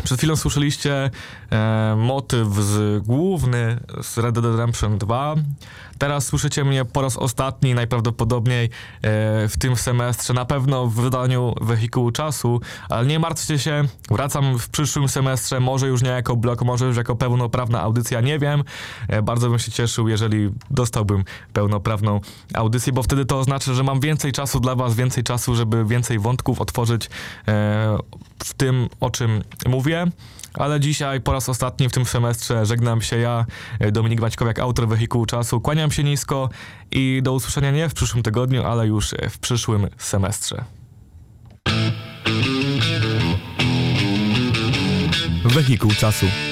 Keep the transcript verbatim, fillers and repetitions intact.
Przed chwilą słyszeliście e, motyw z, główny z Red Dead Redemption dwa. Teraz słyszycie mnie po raz ostatni, najprawdopodobniej e, w tym semestrze, na pewno w wydaniu Wehikułu Czasu, ale nie martwcie się, wracam w przyszłym semestrze, może już nie jako blog, może już jako pełnoprawna audycja, nie wiem. E, bardzo bym się cieszył, jeżeli dostałbym pełnoprawną audycję, bo wtedy to oznacza, że mam więcej czasu dla was, więcej czasu, żeby więcej wątków otworzyć e, w tym, o czym mówię. Ale dzisiaj po raz ostatni w tym semestrze żegnam się ja, Dominik Maćkowiak, autor Wehikułu Czasu. Kłaniam się nisko i do usłyszenia nie w przyszłym tygodniu, ale już w przyszłym semestrze. Wehikuł Czasu.